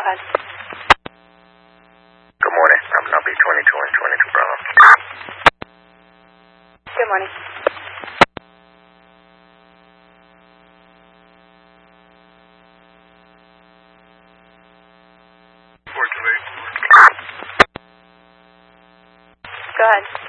ahead. Good morning. I'm number 22 and 22 Bravo. Good morning. Go ahead.